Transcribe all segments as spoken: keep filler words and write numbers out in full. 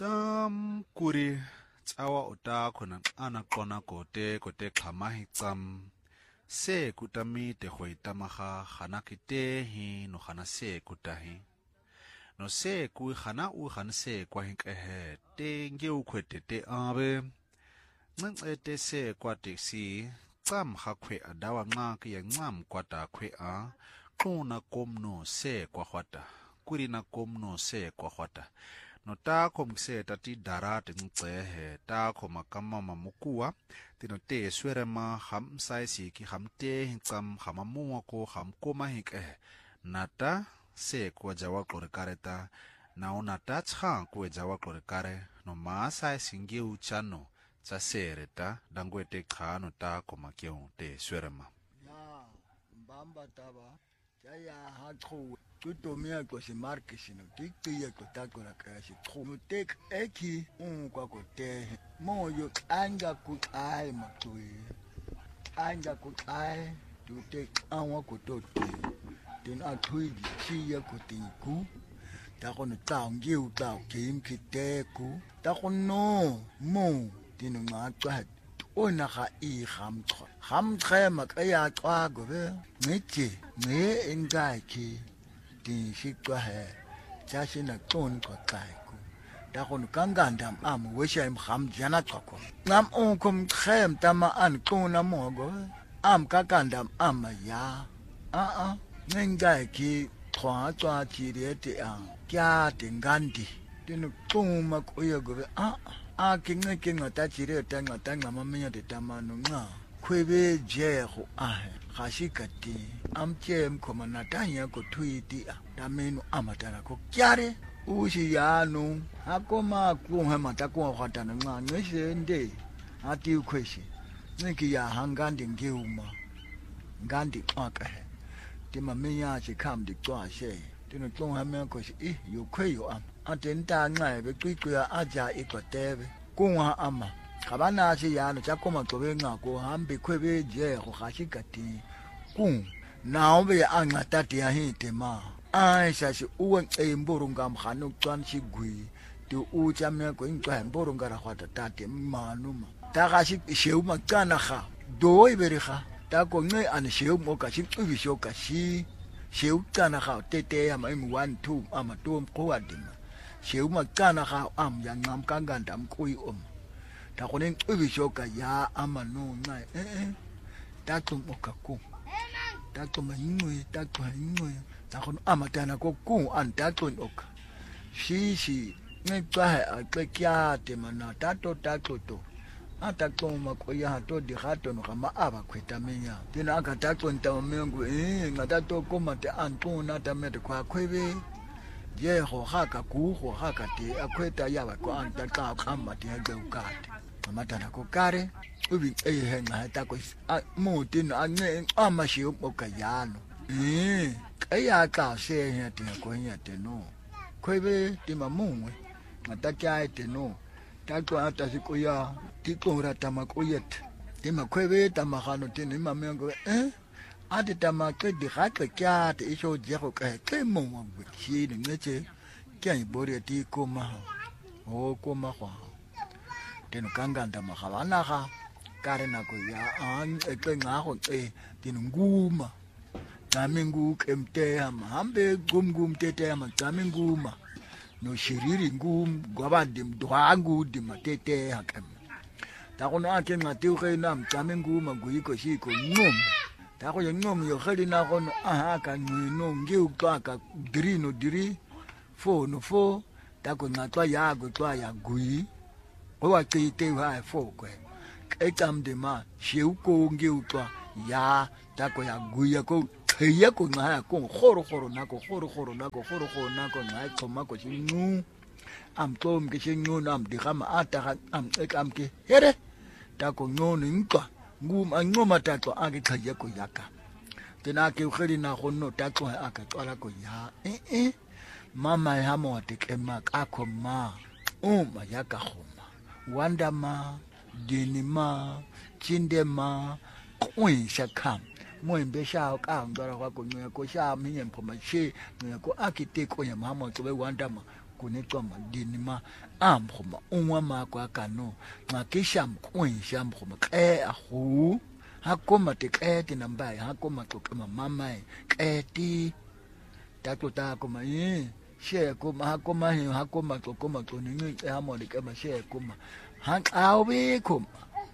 Tam kuri tsawa utakho naqana qona kote kote qhamahi tsam se kutamite khoitamaga gana kite hi no gana se kutahi no se ku gana u gana se kwa hinkehe te nge ukhwetete abe ncencete se kwa taxi tsam khakwe adawa nqaki yancam kwata khwe a qona komno se kwa khwata kuri na komno se kwa khwata no takho mkseta ti darate ngcehe takho makama mamukua tino te swerema ham saisi ki ham te hincam hamamuwa ko ham koma hike nata se kwa jawa klorekareta na onata tsa kwa jawa klorekare no ma saisi nge uchano tsa sereta dangwete khano takho makyo te swerema ya mbamba taba ya hatro tutomia ko se marke sino tiktiye ko takora ka se tro tek eki un kwa ko te mo yo anga ku ai matui anga ku ai tu tek anwa ko to te tin a thui di chi ya ko ti ku ta ko no ta ngi u ta kim ki te ku ta ko no mo tin nga twa ona ga I gam tro gam trema ka ya twa go be ngi ngi engaki di shikwa he chashina ton ko kaiku da kon kangandam am wesha im kham jana tsoko ngam on kom khem tama an kona mogo am kakandam am ya a a ngai ki twa twa ti re te a kya te ngandi tinu tuma ko yego a a ki ngai ki ngata ti re ta ngata ngama menya de tamano nga khwebe je go a ga shikati am chem koma natanya ko tweeti dameno amatana ko kyare ushi yanu akoma ku hema takwa khatana nqa ngesende ati ukweshi niki ya hangandi ngiuma ngandi aka tima menya chikham di twashe tino tlonga me ko shi I yokweyo am atenta nqa be kwikwa aja ikotebe kunwa ama kabana shi yanu chakoma tobe nqa ko hambe khwebe je go gashikati ku now be angatati ya hitema aisha shi uwe emborunga mkhano twan shi gwi to ucha me ko intwa emborunga ra khwata tate manuma taka shi sheu makana kha do ibere kha ta ko nge an sheu mo ka shi tsubi sho ka shi sheu kana kha tete ya mai one two ama to ko wadima sheu makana kha am ya ngam kanganda mkoi om ta ko ne tsubi sho ka ya ama no ngai eh eh ta tumbo ka ku tato maingwe tato maingwe takono amatana ko ku antato oka shishi ngecwa aqekyate mana tato tato to atato makoya to di gato no gama aba khweta menya tina aka tato ntamengu eh ngatato ko mate antona tamete kwa khwebe je go haka ku go haka te akhweta yaba ko antaka amate hage ukate amatana ko kare ubi ehe ngata ko muti no ane amashi okayano eh kaya ka se he te ko nya te no khwebe ti mamungwe ngata kya te no ta ko ata siko ya ti ko rata makoyet ti makhwebe ta magano ti ni mamengo eh ati ta makwe di gakwe kya te isho je go ka ke mo mo chi ni ngeche kya ibore ti ko ma o ko ma kwa teno kanganda magabana ga kare na ko ya an eke ngaho e tinunguma tamingu kemte ama hambe gumgum tete ama taminguma no shiriri ngum gwabandi mdwangu di matete hakem takono ake ngati uke na taminguma guyiko shiko ngum tako ye ngum yo khali na kono aha ka ngino ngi ukaka drino diri fo no fo tako ngatwa ya go twa ya gui wa tete wa fo kwe ekam de ma sheu ko ngi utwa ya tako ya guya ko khaya ko nga ko khoro khoro na ko khoro khoro na ko khoro khoro na ko nga tsoma ko sinu am tom ke sinu nam di gama ata am ekam ke here tako nyono nkwa ngum angoma tatwa ake khaya ko yaka tena ke kheli na go no tatwa aka tswala ko ya eh eh mama ya mo tekema ka khoma uma yaka khoma wandama dinima chindema kwen shakam mwembe sha ka ngara kwa kunye ko sha minye mpoma che ko akite ko ya mama to be wandama kunecoma dini ma amkhoma unwa makwa kano ngakisha mkwisha mkhoma ke ahu hakoma tekete nambai hakoma xokema mama keti takota koma yi she koma hakoma hi hakoma xokoma xoni hamole kema she koma hanqawe koma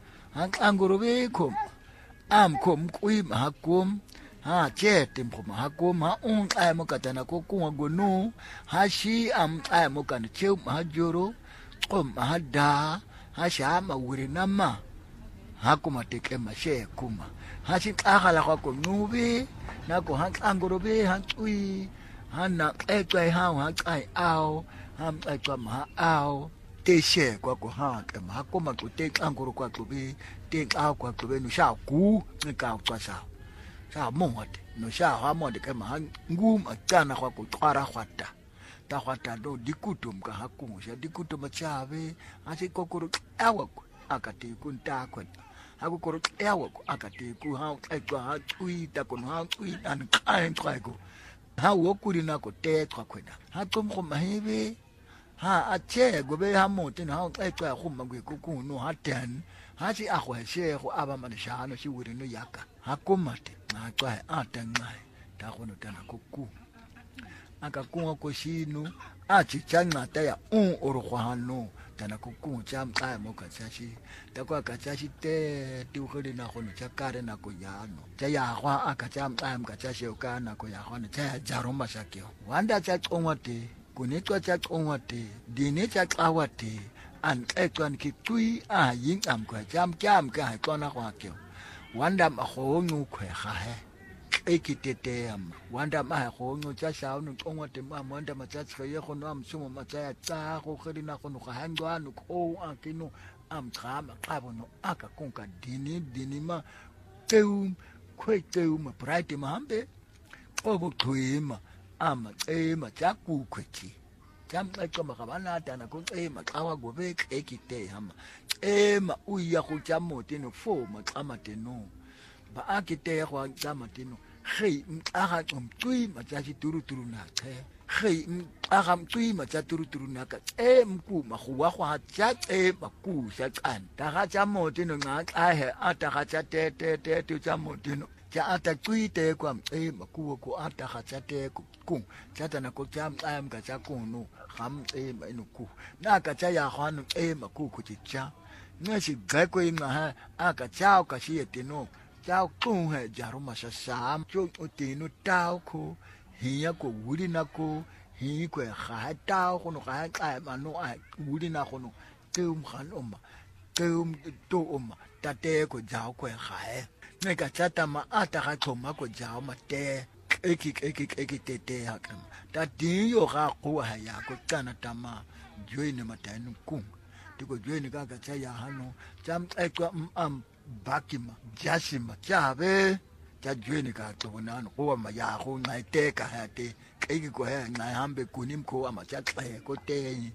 hanqanguru koma amkhom kwima hakom ha chete mkhoma hakom ha unqa mokatana kokunga gonu ha shi amqa mokana cheu ha joro qom ha da ha shama wuri nama hakuma tekema she kuma ha shi qagala kwako nubi nako hanqanguru hanqui hana xexwe ha hanqai aw ham xexwa ma aw teshe kwako ha kema hakoma qote xanguru kwako bi teka kwako benu sha ku nika ucwasha sha mongote no sha ha monde kema ngum acana kwako xwara khwata ta khwata do dikutum ka hakusha dikutum chave asi kokoro awako akati kunta kwata akukoro awako akati ku ha xexwa ha xwita kono ha xwi an kain xwako ha wokuri nako tetwa kwena ha xomkho mahebe ha ache gobe ha mote na xexwa khuma kwekuno ha ten ha si akhweshe go aba manishano si wuri no yaka ha komate na xwa atanqai ta gono tana koku aka kunga ko shinu a chi changata ya un orkhwano tana koku cha mqa mo ka chashi ta kwa ka chashi te ti kholi na gono cha kare na ko yano cha ya gwa aka cha mqa mo ka chashi o kana ko ya gwa cha jaro mashakyo wanda cha xongwate kunetwa cha xongwate dine cha xawate an xexwan ki tui a yin am kwa jam jam ka ha tsona kwakyo wanda ma go nyu khwe ga he ekitete am wanda ma go nyu cha sha no tsongwa te ma wanda ma cha tshe ye go no am sumo ma cha tsa go khedi na go no ga handwa no ko a kino am khama qabo no aka konka dini dini ma teu khwe teu ma bright ma hambe go go khwema ama ema cha ku khwethi jamxexwa makabana tana kucema xa wagobeka ekite hama ema uya kujamote no foma xa mateno ba akite kwa xa mateno hey mxa xomcwi matsashi turu turu na che hey mxa mcwi matsa turu turu na ka emku mahuwa kwa cha ema ku sha xan ta ga jamote no nga xa he ata ga cha te te te tu jamote no cha ata cwite kwa mcema kuwo ku ata ga cha te ku cha na ko jam am ka cha ku no ham ema ino ku na ka cha ya hwanu ema ku ku cha ngeshi gako inga ha aka cha ka shi etino cha ku he jaro masha sam chu utino tao ko hiya ko wuri na ko hi ko ha tao ko no ka ka ma no a wuri na ko no tum khan umma tum to umma ta te ko jao ko ha he ne ka cha ta ma ata ga thoma ko jao ma te eki eki eki tete hakam ta dinyo ga go ha ya ko tsana tama joine matanu ku tiko joine ka ka ya hano jam exwa am bakima jasima jabe ja joine ka to bonano go ma ya go ngai te ka ha te eki ko ha ngai hambe kunim ko ama cha tle ko te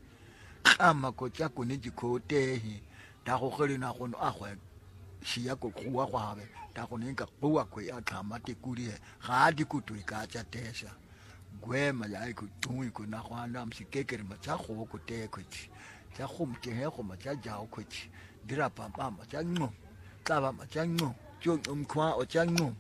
ama ko cha kuni ji ko te ta go kholi na go no a go shia ko kuwa kwabe ta go ninka kuwa ko ya kama te kuri ga di kutu ka cha tesha gwema ya ko tui ko na go na msikekere ma cha go ko te ko chi cha go mte he go ma cha jao ko chi dira pa pa ma cha ngo ka ba ma cha ngo jo um kwa o cha ngo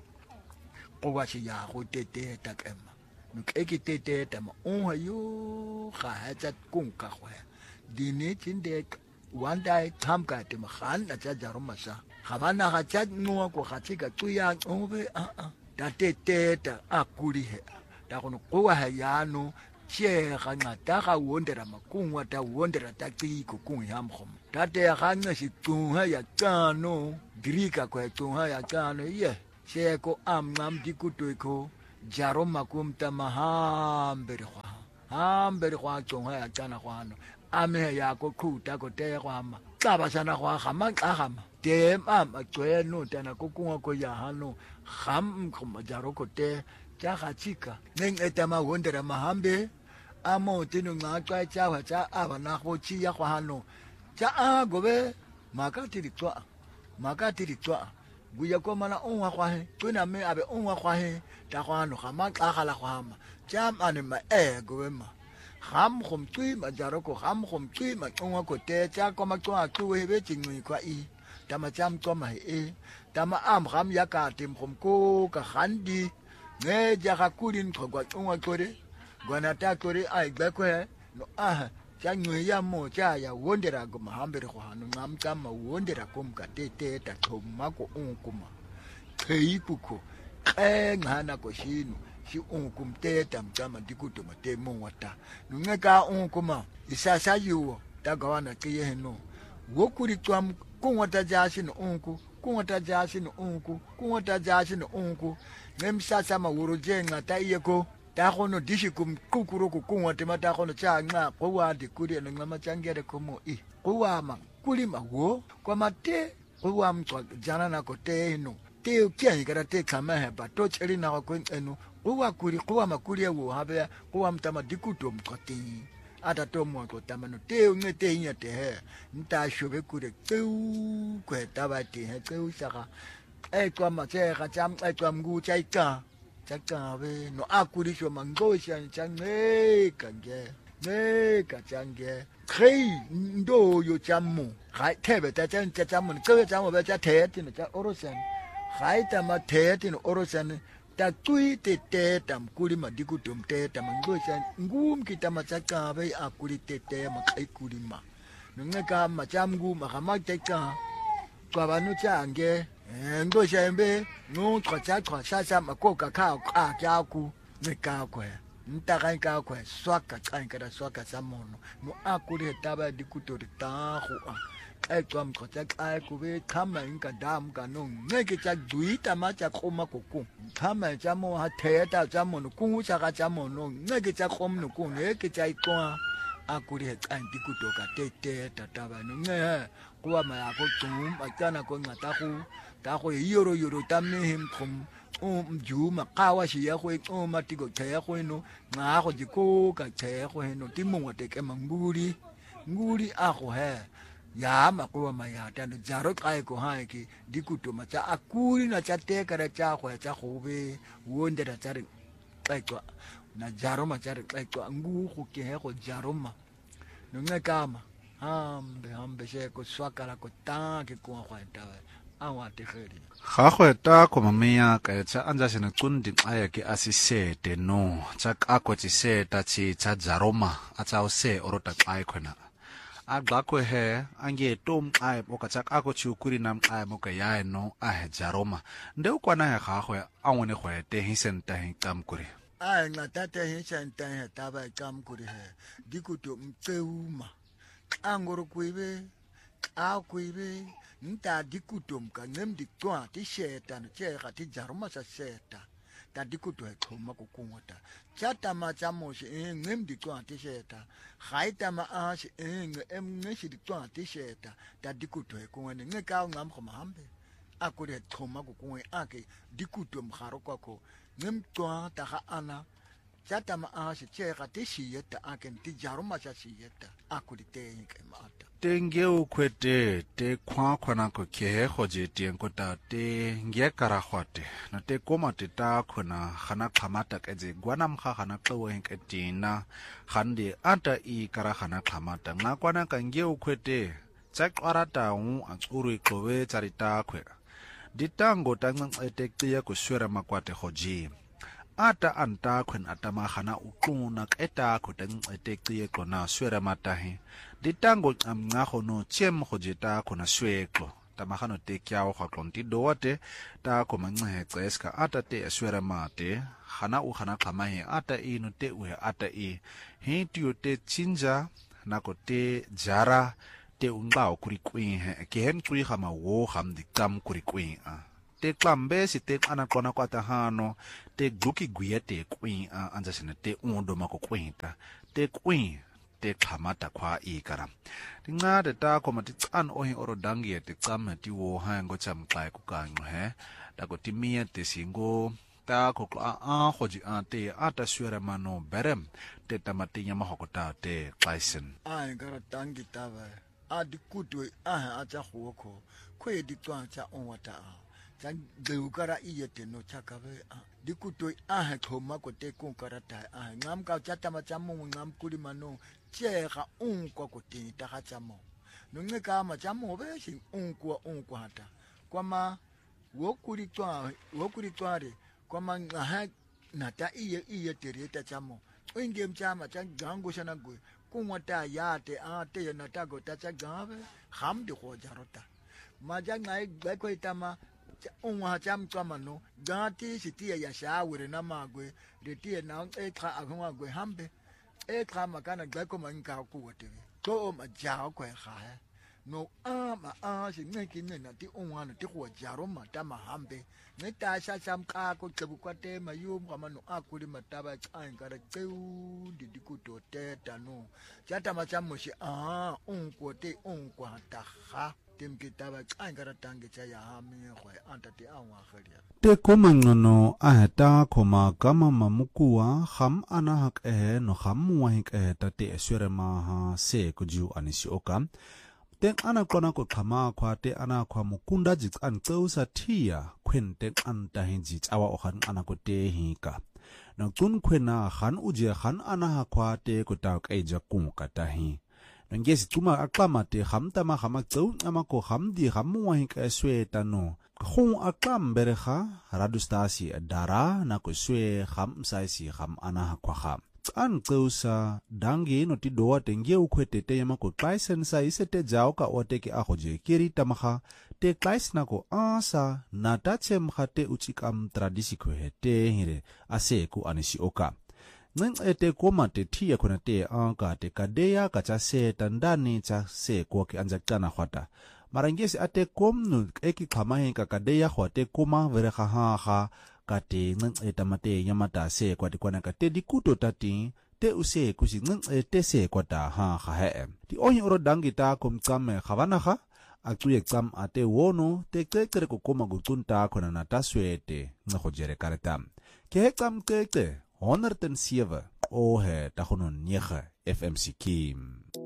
ko wa shi ya go te te ta kema no ke ke te te ta ma o ha yo ga ha cha kung ka go di ne chin de one day tham ka te ma khan na cha jaro ma sa Habana ga cha no ko ga tsika tsuya obe a a ta te te ta akuri he ta go no go ha ya no che ga ngata ga wondera makungwa ta wondera ta tsi ko kung ya mkhom ta te ga nna si tsu ha ya ka no grika ko tsu ha ya ka no ye che ko am ngam di ku to ko jaro makum ta mahambere kwa hambere kwa tsu ha ya kana kwa no ame ya ko khuta ko te kwa ma ka ba sana kwa ga ma ka ga ma te mama tsoe no tana ko kunga ko ya hano kham ko majaro ko te cha ga chika neng eta ma wondera mahambe amo tinu nga twa cha wa cha aba na go chi ya kwa hano cha a gobe makati ritwa makati ritwa buya ko mana onwa kwa he tuna me abe onwa kwa he ta kwa hano khama ka ga la kwa ma cha ane ma e gobe ma ham khom tui ma jaro ko ham khom tui ma ngwa ko te cha ko ma ko a tu he be ching ngui kwa i tama cham ko ma e tama am ham ya ka tim khom ko ka khandi nge ja ka kulin ko kwa ngwa ko de gwana ta ko de ai gbe ko he no ah cha ngui ya mo cha ya wondera go ma hambe ko hanu ngam ka ma wondera ko mka te te ta thom ma ko un kuma khei ku ko e ngana ko shinu si unkum te tam tam dikuto mate mo wata nunga ka unkuma isasa yuo tagawana ke yeno wokuri twam kunwata jashi no unku kunwata jashi no unku kunwata jashi no unku ngemsasa mawuro jenga ta iyeko ta khono dishikum kukuro ku kunwate mata khono cha nga kwa dikuri no ngama changere komo i kwa ma kulima wo kwa mate kwa mtwa jana na kote no te ukiani kada te kama heba to cheli na ko enu kuwa kuri kuwa makuri wo habe kuwa mtama dikuto mkoti ata to mo ko tamano te unge te nya te he nta shobe kure teu kwe tabati he teu saka e kwa ma che ka cham e kwa mgu chai ka chaka be no akuri sho mango shan change kange ne ka change khei ndo yo chamu khai thebe ta chan cha chamu ke chamu be cha the tin cha orosan khai ta ma the tin orosan ta tui te te tam kuri ma dikutum te tam ngoshan ngum kita ma chaka be akuri te te ma kai kuri ma nunga ka ma cham gu ma ma te ka kwa banu change ngoshan be no twa cha twa sa sa ma ko ka ka ka kya ku ne ka kwe nta ka ka kwe swaka ka ka swaka sa mono no akuri ta ba dikuto ta khu a ai twam ko cha ai ku be khama inka dam ka no ngeke cha duita ma cha khoma ko ku khama cha mo ha the ta cha mo no ku cha ka cha mo no ngeke cha khom no ku ngeke cha ikwa akuri he kanti ku to ka te te ta ta ba no nge ku ma ya ko tum a cha na ko ngata ku ta ko yoro yoro ta me him khom um ju ma ka wa shi ya ko o ma ti ko the ko no nga ko ji ko ka the ko no ti mo te ke manguri nguri a ko he ya makuwa mayata no jaro kai ko haiki dikuto macha akuri na chate kara cha kwa cha khobe wonde da chari kai ko na jaro ma chari kai ko ngu ku ke he ko jaro ma no ngakama hambe hambe she ko swakala ko ta ke ko kwa ta awa te kheri ga go eta ko mamea ka tsa anja sene tsundi aya ke asisete no tsa ka ko tse ta tsi tsa jaroma a tsa o se orota kai khona a gakwe he ange tom ai mo ka tsaka ko chukuri nam ai mo ka ya no a he jaroma nde o kwana he gagwe a ngone go ete hisenta he kam kuri ai ngata te hisenta he taba kam kuri he dikuto mteuma angoro kuibe a kuibe nta dikuto mka nem dikwa ti sheta no che ga ti jaroma sa seta ta dikuto he khoma ko kungota chata ma chamo shi ngem dikwa ti sheta khaita ma a shi eng em nge shi dikwa ti sheta ta dikuto he kungone nge ka ngam khoma hambe akure khoma ko kungwe ake dikuto mkharo kwa ko ngem twa ta ga ana chata ma a shi che ga ti shiyeta ake ti jaroma sa shiyeta akuri te ke mata tenge o kwete te kwa kwana ko ke go je teng ko ta te nge kara khote na te koma te ta khona khana khamata ke je gwana mkha khana tlo hen ke tina khande ata I kara khana khamata nga kwana ka nge o kwete tsa qara ta u a tsuru qobe tsa rita khwe ditango ta nqete qiya ku swera makwate goji ata anta khwen atama khana uquna keta khota nqete qiye qona swera matahi ditango amnga khono chem khojeta khona sweko tamagano te kyao khotlonti doate ta ko manxe ceska ata te swera mate khana u khana khamahe ata ino te u ata I he tio te chinja nako te jara te ungao kuri kwin he ke hem tsui khama wo kham dikam kuri kwin a te klambe si te ana kona kwata hano te gluki guiete kwin a anja sene te undo mako kwinta te kwin te khamata kwa ikara tinga de ta ko mati tsan ohin orodangi te tsam ti wo ha ngo cham kai ku ka ngo he ta ko timia te singo ta ko a a khoji a te ata swera mano berem te tamati nya mahokota te kaisen ai gara tangi tava a dikutwe a a cha khoko kwe di twa cha onwata tsa geukara iyete no chakabe dikutoi a thoma ko te ko karata a ngam ka chata machamo ngam kuli mano chega unkwa ko te ta chamo no ngeka machamo be shi unkwa unkwa hata kwama wokuri twa wokuri tware kwama ngaha nata iye iye tereta chamo inge mchama cha gango shana go kunwata yate a te nata go ta cha gabe ham de ko jarota maja ngai gako itama unwa cham twamano gati sitia ya shawure na magwe retie na ekra agwa gwe hambe ekra makana gako manka ku wote to maja ko ha no ama a si ngeki nena ti unwa no ti ko jaro mata mahambe ngeta sha cham ka ko tsebukwate mayum kama no akuli mataba tsangara tseu didikuto teta no chata machamo shi a unko te unko ta ha te komangano a heta koma kama mamukua kham ana hak e no kham wa hik e ta te swere ma ha se ko ju anisi oka te ana kona ko khama khwa te ana khwa mukunda ji an tsausa thia khwen te an ta hin ji awa o khan ana ko te hi ka no kun khwena khan uje khan ana ha khwa te ko ta ka ja ku ka ta hi ngesi tuma aqama te khamta ma khama tsau ama ko khamdi khamwa hi ka sweta no khung aqam bereha radustasi dara na ko swe kham sai si kham ana kwa kham an tsausa dangi no ti do te nge u khwete te yama ko klaisen sai se te jao ka ote ki a khoje kiri tamaha te klais na ko asa na ta chem khate uchikam tradisi ko hete hire ase ku anisi oka neng ete koma te thia khona te anka te kadeya ka cha se tandani cha se ko ki anjaktana khwata marangesi ate komnu eki khama he ka kadeya khwate koma vere kha ha kha ka te neng eta mate yamata se kwati kwana ka te dikuto tati te use kusi neng ete se kwata ha kha he ti ohi oro dangita kom kame khawana kha atuye tsam ate wono te kekere ko koma gutunta khona na taswete ngkhojere karatam ke tsam keke honderd en sewe, oh, dagonon negen F M C Kim.